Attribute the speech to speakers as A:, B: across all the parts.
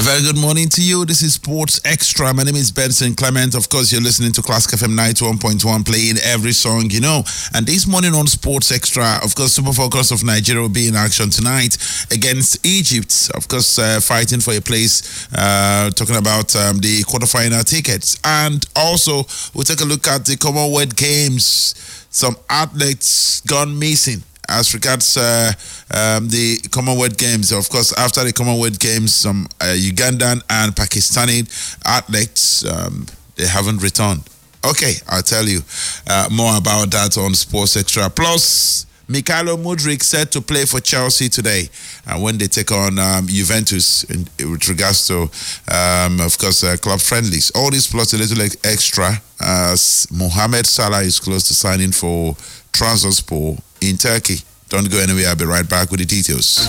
A: Very good morning to you. This is Sports Extra. My name is Benson Clement. Of course, you're listening to Classic FM 91.1, playing every song you know. And this morning on Sports Extra, of course, Super Falcons of Nigeria will be in action tonight against Egypt. Of course, fighting for a place, talking about the quarterfinal tickets. And also, we'll take a look at the Commonwealth Games. Some athletes gone missing as regards the Commonwealth Games. Of course, after the Commonwealth Games, some Ugandan and Pakistani athletes, they haven't returned. Okay, I'll tell you more about that on Sports Extra. Plus, Mykhailo Mudryk set to play for Chelsea today when they take on Juventus with regards to, of course, club friendlies. All this plus a little extra as Mohamed Salah is close to signing for Trabzonspor in Turkey. Don't go anywhere. I'll be right back with the details.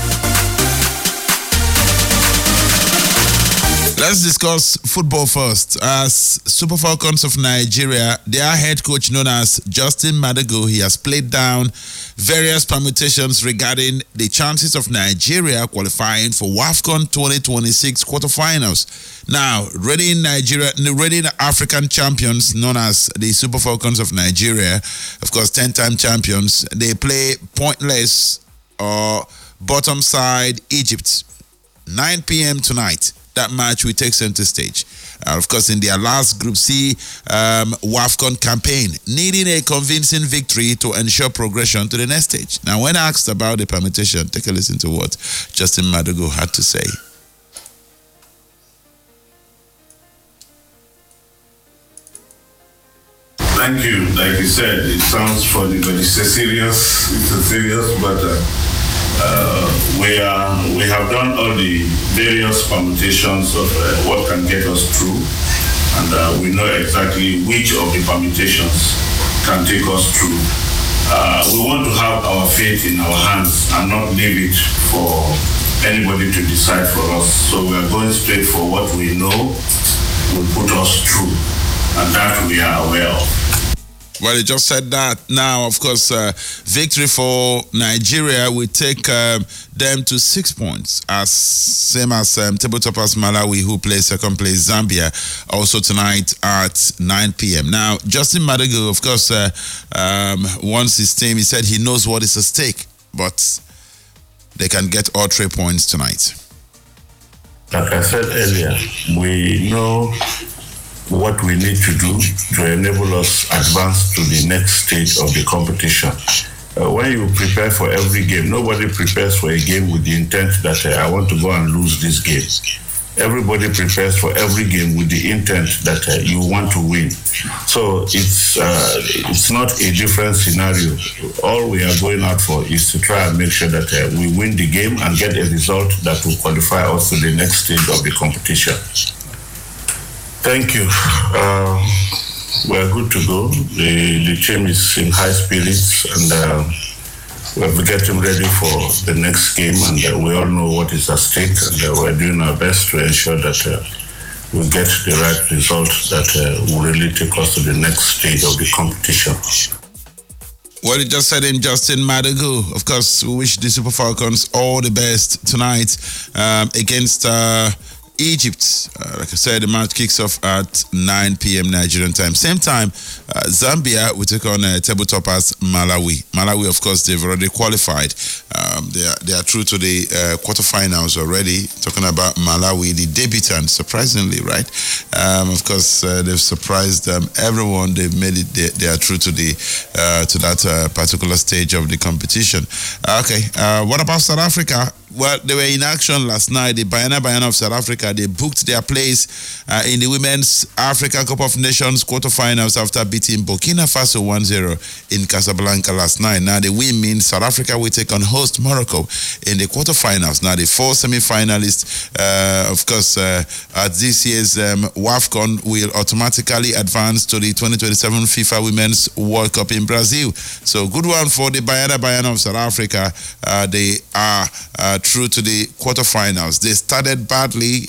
A: Let's discuss football first. As Super Falcons of Nigeria, their head coach known as Justin Madugu, he has played down various permutations regarding the chances of Nigeria qualifying for WAFCON 2026 quarterfinals. Now, reigning African champions known as the Super Falcons of Nigeria, of course, 10-time champions, they play pointless or bottom side Egypt, 9 p.m. tonight. That match will take center stage. Of course, in their last Group C WAFCON campaign, needing a convincing victory to ensure progression to the next stage. Now, when asked about the permutation, take a listen to what Justin Madugu had to say.
B: Thank you. Like you said, it sounds funny, but it's a serious, but we have done all the various permutations of what can get us through, and we know exactly which of the permutations can take us through. We want to have our fate in our hands and not leave it for anybody to decide for us. So we are going straight for what we know will put us through, and that we are aware of.
A: Well, he just said that. Now, of course, victory for Nigeria will take them to 6 points, same as table toppers Malawi, who plays second place Zambia, also tonight at 9 p.m. Now, Justin Madugu, of course, wants his team. He said he knows what is at stake, but they can get all 3 points tonight.
B: Like I said earlier, we know what we need to do to enable us advance to the next stage of the competition. When you prepare for every game, nobody prepares for a game with the intent that I want to go and lose this game. Everybody prepares for every game with the intent that you want to win. So it's not a different scenario. All we are going out for is to try and make sure that we win the game and get a result that will qualify us to the next stage of the competition. Thank you. We're good to go. The team is in high spirits, and we're getting ready for the next game, and we all know what is at stake, and we're doing our best to ensure that we get the right result that will really take us to the next stage of the competition.
A: Well, you just said in Justin Madugu. Of course, we wish the Super Falcons all the best tonight against Egypt. Like I said, the match kicks off at 9 p.m. Nigerian time. Same time, Zambia will take on table toppers Malawi. Malawi, of course, they've already qualified. They are through to the quarterfinals already. Talking about Malawi, the debutant, surprisingly, right? Of course, they've surprised everyone. They've made it. They are through to the to that particular stage of the competition. Okay, what about South Africa? Well, they were in action last night. The Banyana of South Africa, they booked their place in the Women's Africa Cup of Nations quarterfinals after beating Burkina Faso 1-0 in Casablanca last night. Now, the win means South Africa will take on host Morocco in the quarterfinals. Now, the 4 semi-finalists, of course, at this year's WAFCON will automatically advance to the 2027 FIFA Women's World Cup in Brazil. So, good one for the Banyana of South Africa. They are through to the quarterfinals. They started badly.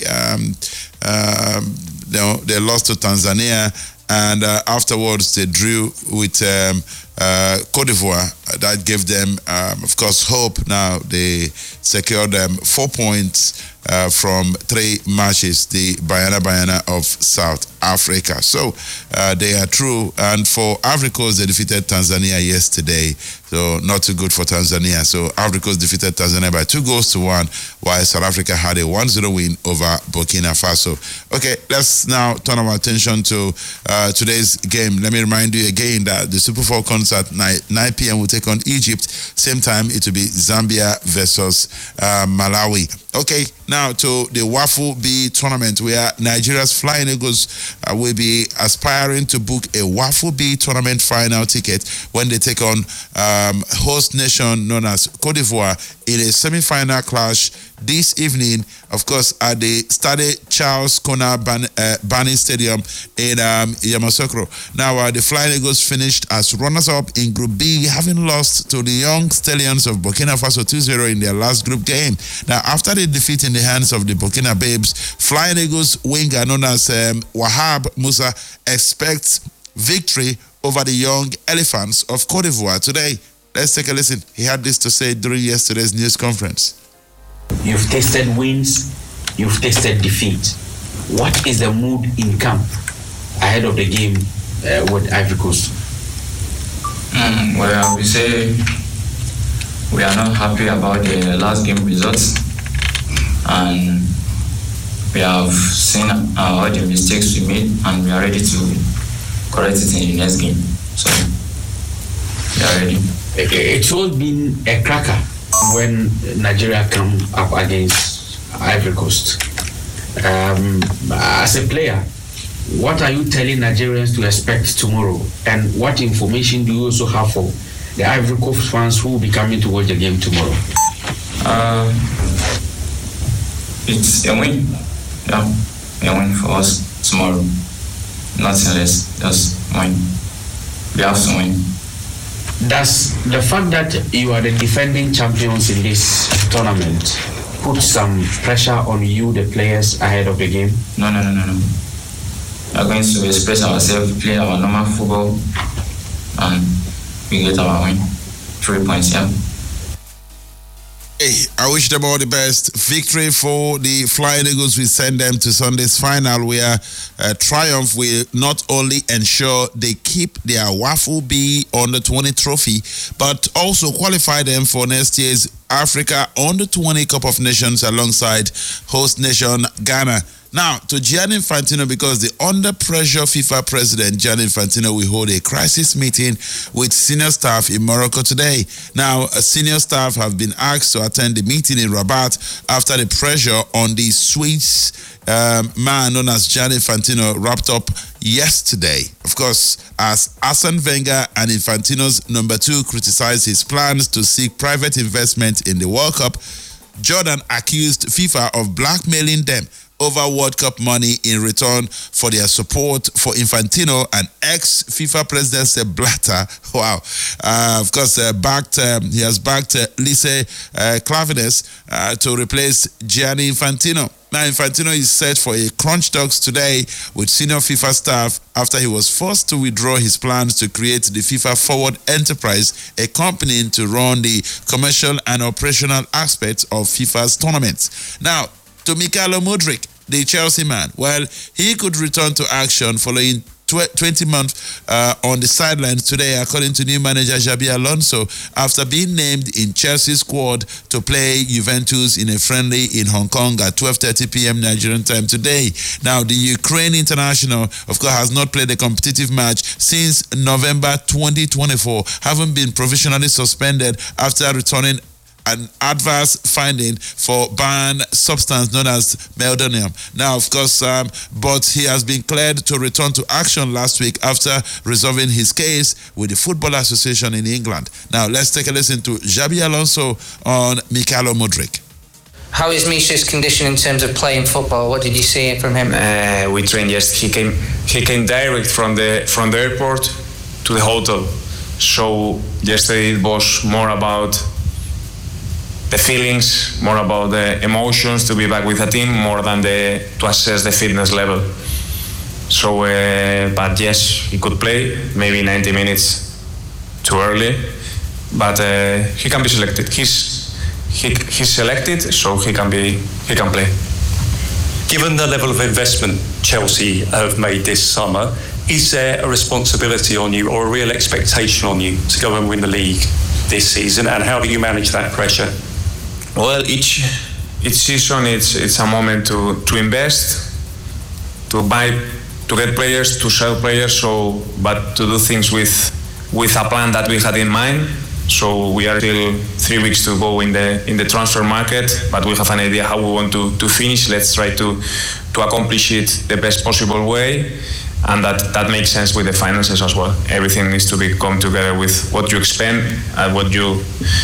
A: They lost to Tanzania, and afterwards they drew with Cote d'Ivoire that gave them, of course, hope. Now they secured 4 points from 3 matches, the Bayana of South Africa. So they are through. And for Ivory Coast, they defeated Tanzania yesterday. So not too good for Tanzania. So Ivory Coast defeated Tanzania by 2-1, while South Africa had a 1-0 win over Burkina Faso. Okay, let's now turn our attention to today's game. Let me remind you again that the Super Falcons at 9 p.m. will take on Egypt. Same time, it will be Zambia versus Malawi. Okay, now to the WAFU B tournament, where Nigeria's Flying Eagles will be aspiring to book a WAFU B tournament final ticket when they take on host nation known as Cote d'Ivoire in a semi-final clash this evening, of course, at the Stade Charles Kona Bani Stadium in Yamoussoukro. Now, the Flying Eagles finished as runners-up in Group B, having lost to the Young Stallions of Burkina Faso 2-0 in their last group game. Now, after the defeat in the hands of the Burkina Babes, Flying Eagles winger known as Wahab Musa expects victory over the Young Elephants of Cote d'Ivoire today. Let's take a listen. He had this to say during yesterday's news conference.
C: You've tasted wins, you've tasted defeat. What is the mood in camp ahead of the game with Ivory Coast?
D: Well, we say we are not happy about the last game results, and we have seen all the mistakes we made, and we are ready to correct it in the next game. So we are ready.
C: It's all been a cracker when Nigeria come up against Ivory Coast. As a player, what are you telling Nigerians to expect tomorrow? And what information do you also have for the Ivory Coast fans who will be coming to watch the game tomorrow?
D: It's a win. Yeah, a win for us tomorrow. Nothing less, just win. We have to win.
C: Does the fact that you are the defending champions in this tournament put some pressure on you, the players, ahead of the game?
D: No. We are going to express ourselves, play our normal football, and we get our win. 3 points, yeah.
A: Hey, I wish them all the best. Victory for the Flying Eagles will send them to Sunday's final, where triumph will not only ensure they keep their WAFU B Under-20 trophy, but also qualify them for next year's Africa Under-20 Cup of Nations alongside host nation Ghana. Now, to Gianni Infantino, because the under-pressure FIFA president, Gianni Infantino, will hold a crisis meeting with senior staff in Morocco today. Now, senior staff have been asked to attend the meeting in Rabat after the pressure on the Swiss man known as Gianni Infantino wrapped up yesterday. Of course, as Arsene Wenger and Infantino's number 2 criticized his plans to seek private investment in the World Cup, Jordan accused FIFA of blackmailing them over World Cup money in return for their support for Infantino and ex-FIFA president Sepp Blatter. Wow. Of course, he has backed Lise Klaveness to replace Gianni Infantino. Now, Infantino is set for a crunch talks today with senior FIFA staff after he was forced to withdraw his plans to create the FIFA Forward Enterprise, a company to run the commercial and operational aspects of FIFA's tournaments. Now, to Mykhailo Mudryk, the Chelsea man, well, he could return to action following 20 months on the sidelines today, according to new manager Xabi Alonso, after being named in Chelsea's squad to play Juventus in a friendly in Hong Kong at 12:30 p.m. Nigerian time today. Now, the Ukraine international, of course, has not played a competitive match since November 2024, having been provisionally suspended after returning an adverse finding for banned substance known as meldonium. Now, of course, but he has been cleared to return to action last week after resolving his case with the Football Association in England. Now, let's take a listen to Xabi Alonso on Mykhailo Mudryk.
E: How is Misha's condition in terms of playing football? What did you see from him?
F: We trained yesterday. He came direct from the airport to the hotel. So yesterday it was more about the feelings, more about the emotions to be back with a team, more than to assess the fitness level. So, but yes, he could play, maybe 90 minutes too early. but he can be selected. He's selected, so he can play.
G: Given the level of investment Chelsea have made this summer, is there a responsibility on you or a real expectation on you to go and win the league this season? And how do you manage that pressure?
F: Well, each season it's a moment to invest, to buy, to get players, to sell players. But to do things with a plan that we had in mind. So we are still 3 weeks to go in the transfer market, but we have an idea how we want to finish. Let's try to accomplish it the best possible way, and that makes sense with the finances as well. Everything needs to come together with what you expend and what you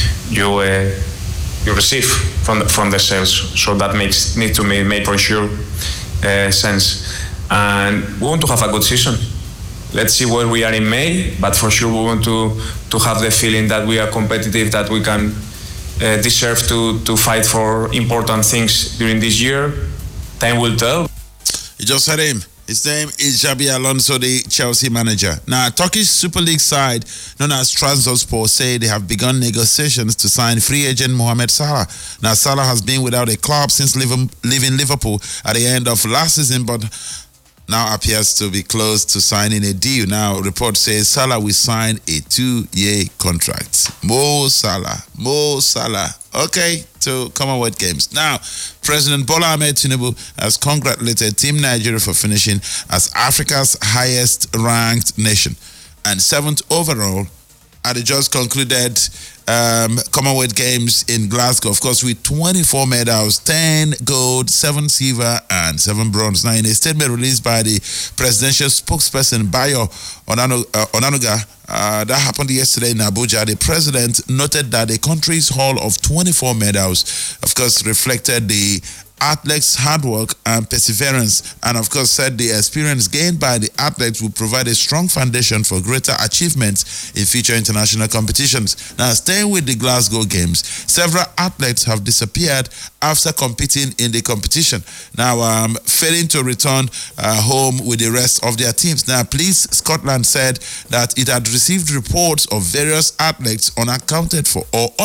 F: receive from the sales. So that needs to make for sure sense, and we want to have a good season. Let's see where we are in May, but for sure we want to have the feeling that we are competitive, that we can deserve to fight for important things during this year. Time will tell.
A: You just heard him. His name is Xabi Alonso, the Chelsea manager. Now, Turkish Super League side known as Trabzonspor say they have begun negotiations to sign free agent Mohamed Salah. Now, Salah has been without a club since leaving Liverpool at the end of last season, but now appears to be close to signing a deal. Now, report says Salah will sign a 2-year contract. Mo Salah. Okay, to Commonwealth Games. Now, President Bola Ahmed Tinubu has congratulated Team Nigeria for finishing as Africa's highest-ranked nation and 7th overall at the just concluded Commonwealth Games in Glasgow, of course, with 24 medals, 10 gold, 7 silver, and 7 bronze. Now, in a statement released by the presidential spokesperson, Bayo Onanuga, that happened yesterday in Abuja, the president noted that the country's haul of 24 medals, of course, reflected the athletes' hard work and perseverance, and of course said the experience gained by the athletes will provide a strong foundation for greater achievements in future international competitions. Now, staying with the Glasgow Games, several athletes have disappeared after competing in the competition, now failing to return home with the rest of their teams. Now, Police Scotland said that it had received reports of various athletes unaccounted for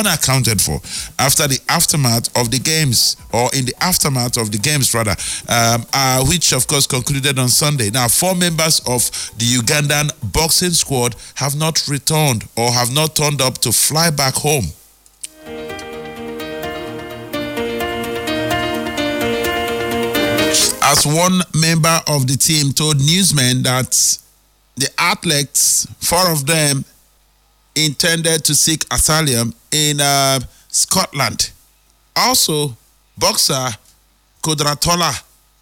A: after the aftermath of the games, or in the aftermath of the games rather, which of course concluded on Sunday. Now, 4 members of the Ugandan boxing squad have not returned or have not turned up to fly back home. As one member of the team told newsmen that the athletes, 4 of them, intended to seek asylum in Scotland. Also, boxer Kudratola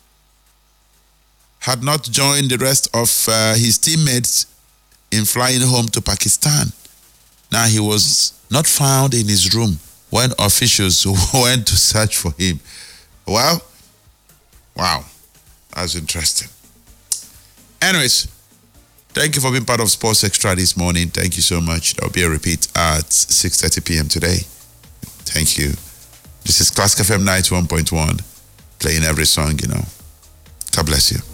A: had not joined the rest of his teammates in flying home to Pakistan. Now, he was not found in his room when officials went to search for him. Well, wow, that's interesting. Anyways, thank you for being part of Sports Extra this morning. Thank you so much. There'll be a repeat at 6:30 p.m. today. Thank you. This is Classic FM 91.1, playing every song, God bless you.